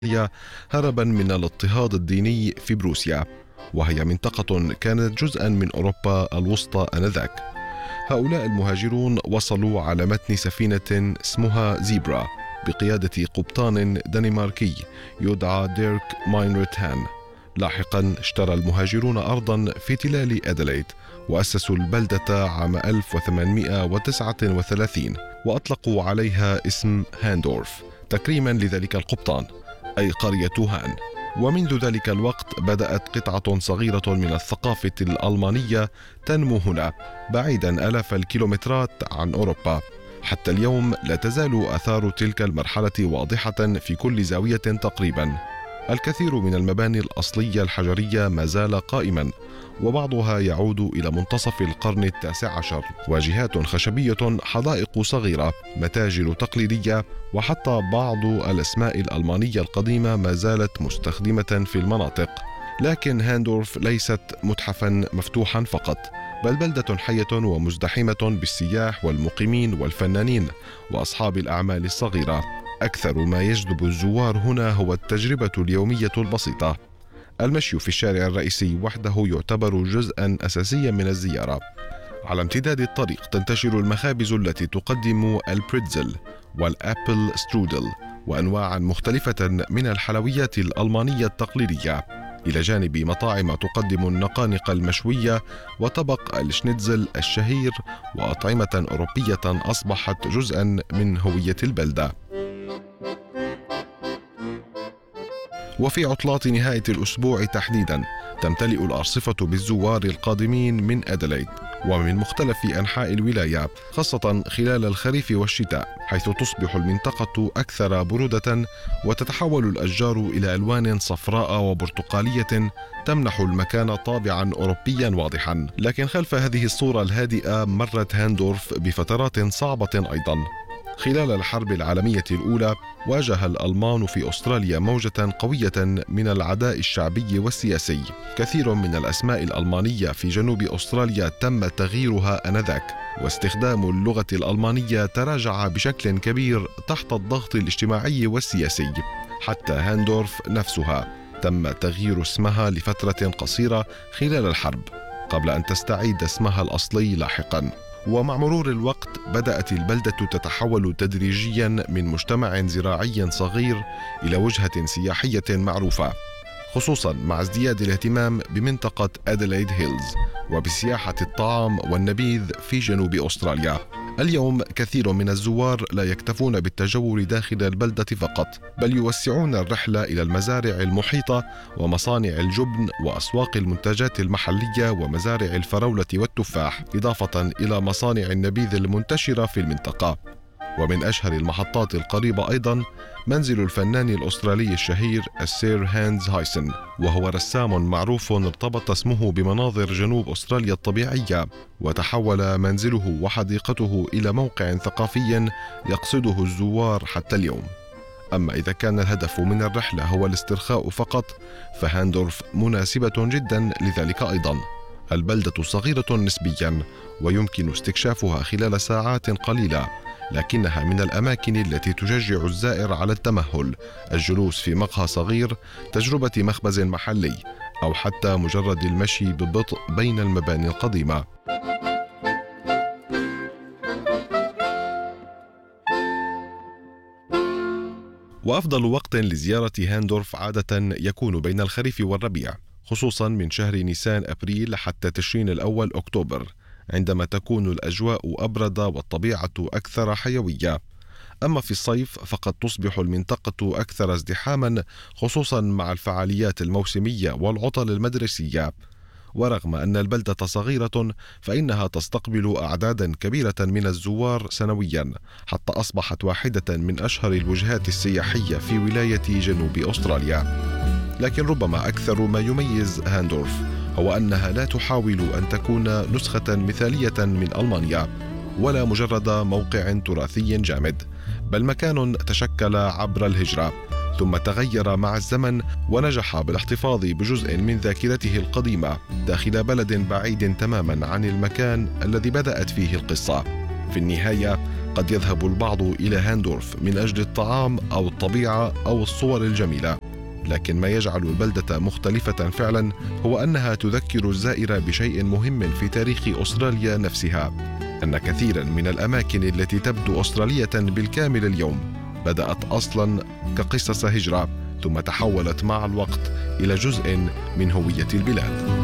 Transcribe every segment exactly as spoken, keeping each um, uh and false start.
هربا من الاضطهاد الديني في بروسيا، وهي منطقة كانت جزءا من أوروبا الوسطى آنذاك. هؤلاء المهاجرون وصلوا على متن سفينة اسمها زيبرا بقيادة قبطان دنماركي يدعى ديرك ماينرتهان. لاحقا اشترى المهاجرون أرضا في تلال أديلايد وأسسوا البلدة عام ألف وثمانمائة وتسعة وثلاثين وأطلقوا عليها اسم هاندورف تكريما لذلك القبطان، أي قرية هان. ومنذ ذلك الوقت بدأت قطعة صغيرة من الثقافة الألمانية تنمو هنا بعيدا آلاف الكيلومترات عن أوروبا. حتى اليوم لا تزال آثار تلك المرحلة واضحة في كل زاوية تقريبا. الكثير من المباني الأصلية الحجرية ما زال قائما، وبعضها يعود إلى منتصف القرن التاسع عشر. واجهات خشبية، حدائق صغيرة، متاجر تقليدية، وحتى بعض الأسماء الألمانية القديمة ما زالت مستخدمة في المناطق. لكن هاندورف ليست متحفا مفتوحا فقط، بل بلدة حية ومزدحمة بالسياح والمقيمين والفنانين وأصحاب الأعمال الصغيرة. أكثر ما يجذب الزوار هنا هو التجربة اليومية البسيطة. المشي في الشارع الرئيسي وحده يعتبر جزءا أساسيا من الزيارة. على امتداد الطريق تنتشر المخابز التي تقدم البريتزل والأبل سترودل وأنواعا مختلفة من الحلويات الألمانية التقليدية، إلى جانب مطاعم تقدم النقانق المشوية وطبق الشنيتزل الشهير وأطعمة أوروبية أصبحت جزءا من هوية البلدة. وفي عطلات نهاية الأسبوع تحديدا تمتلئ الأرصفة بالزوار القادمين من أديلايد ومن مختلف أنحاء الولاية، خاصة خلال الخريف والشتاء، حيث تصبح المنطقة أكثر برودة وتتحول الأشجار إلى ألوان صفراء وبرتقالية تمنح المكان طابعا أوروبيا واضحا. لكن خلف هذه الصورة الهادئة مرت هاندورف بفترات صعبة أيضا. خلال الحرب العالمية الأولى واجه الألمان في أستراليا موجة قوية من العداء الشعبي والسياسي. كثير من الأسماء الألمانية في جنوب أستراليا تم تغييرها آنذاك، واستخدام اللغة الألمانية تراجع بشكل كبير تحت الضغط الاجتماعي والسياسي. حتى هاندورف نفسها تم تغيير اسمها لفترة قصيرة خلال الحرب قبل أن تستعيد اسمها الأصلي لاحقا. ومع مرور الوقت بدأت البلدة تتحول تدريجيا من مجتمع زراعي صغير إلى وجهة سياحية معروفة، خصوصا مع ازدياد الاهتمام بمنطقة أديلايد هيلز وبسياحة الطعام والنبيذ في جنوب أستراليا. اليوم كثير من الزوار لا يكتفون بالتجول داخل البلدة فقط، بل يوسعون الرحلة إلى المزارع المحيطة ومصانع الجبن وأسواق المنتجات المحلية ومزارع الفراولة والتفاح، إضافة إلى مصانع النبيذ المنتشرة في المنطقة. ومن أشهر المحطات القريبة أيضا منزل الفنان الأسترالي الشهير السير هانز هايسن، وهو رسام معروف ارتبط اسمه بمناظر جنوب أستراليا الطبيعية، وتحول منزله وحديقته إلى موقع ثقافي يقصده الزوار حتى اليوم. أما إذا كان الهدف من الرحلة هو الاسترخاء فقط، فهاندورف مناسبة جدا لذلك أيضا. البلدة صغيرة نسبيا ويمكن استكشافها خلال ساعات قليلة، لكنها من الأماكن التي تشجع الزائر على التمهل، الجلوس في مقهى صغير، تجربة مخبز محلي، أو حتى مجرد المشي ببطء بين المباني القديمة. وأفضل وقت لزيارة هاندورف عادة يكون بين الخريف والربيع، خصوصا من شهر نيسان أبريل حتى تشرين الأول أكتوبر، عندما تكون الأجواء أبرد والطبيعة أكثر حيوية. أما في الصيف فقد تصبح المنطقة أكثر ازدحاما، خصوصا مع الفعاليات الموسمية والعطل المدرسية. ورغم أن البلدة صغيرة فإنها تستقبل أعدادا كبيرة من الزوار سنويا، حتى أصبحت واحدة من أشهر الوجهات السياحية في ولاية جنوب أستراليا. لكن ربما أكثر ما يميز هاندورف هو أنها لا تحاول أن تكون نسخة مثالية من ألمانيا، ولا مجرد موقع تراثي جامد، بل مكان تشكل عبر الهجرة ثم تغير مع الزمن ونجح بالاحتفاظ بجزء من ذاكرته القديمة داخل بلد بعيد تماما عن المكان الذي بدأت فيه القصة. في النهاية قد يذهب البعض إلى هاندورف من أجل الطعام أو الطبيعة أو الصور الجميلة، لكن ما يجعل البلدة مختلفة فعلا هو أنها تذكر الزائر بشيء مهم في تاريخ أستراليا نفسها، أن كثيرا من الأماكن التي تبدو أسترالية بالكامل اليوم بدأت أصلا كقصص هجرة، ثم تحولت مع الوقت إلى جزء من هوية البلاد.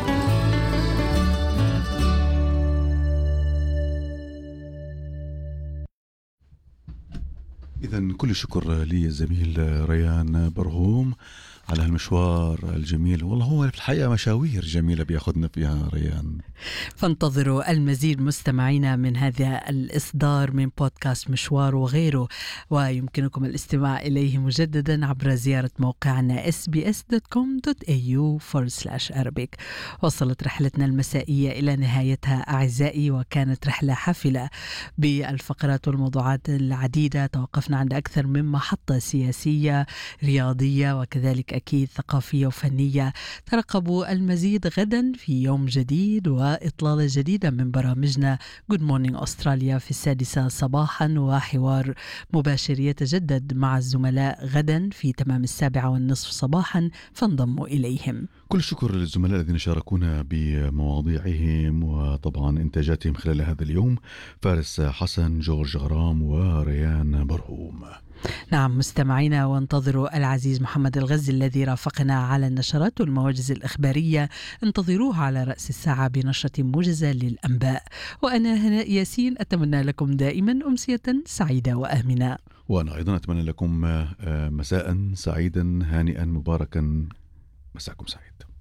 إذن كل الشكر لي الزميل ريان برهوم على هالمشوار الجميل. والله هو في الحقيقة مشاوير جميلة بياخدنا فيها ريان. فانتظروا المزيد مستمعينا من هذا الإصدار من بودكاست مشوار وغيره، ويمكنكم الاستماع إليه مجددا عبر زيارة موقعنا إس بي إس دوت كوم دوت إيه يو فورورد سلاش أرابيك. وصلت رحلتنا المسائية إلى نهايتها أعزائي، وكانت رحلة حافلة بالفقرات والموضوعات العديدة. توقفنا عند أكثر من محطة سياسية رياضية وكذلك أكيد ثقافية وفنية. ترقبوا المزيد غدا في يوم جديد وإطلالة جديدة من برامجنا Good Morning أستراليا في السادسة صباحا، وحوار مباشر يتجدد مع الزملاء غدا في تمام السابعة والنصف صباحا، فانضموا إليهم. كل الشكر للزملاء الذين شاركونا بمواضيعهم وطبعا إنتاجاتهم خلال هذا اليوم، فارس حسن، جورج غرام، وريان برهوم. نعم مستمعينا، وانتظروا العزيز محمد الغزي الذي رافقنا على النشرات والمواجز الإخبارية. انتظروه على رأس الساعة بنشرة موجزة للأنباء. وأنا هناء ياسين أتمنى لكم دائما أمسية سعيدة وآمنة. وأنا أيضا أتمنى لكم مساء سعيدا هانئا مباركا. مساءكم سعيد.